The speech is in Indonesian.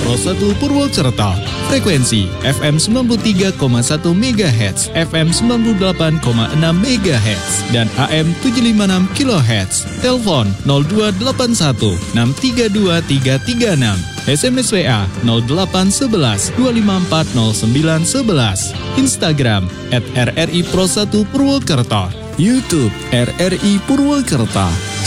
Pro 1 Purwokerto. Frekuensi FM 93,1 MHz, FM 98,6 MHz, dan AM 756 kHz. Telepon 0281 632 336. SMS WA 0811 254 0911. Instagram @RRI Pro 1 Purwokerto. YouTube RRI Purwokerto.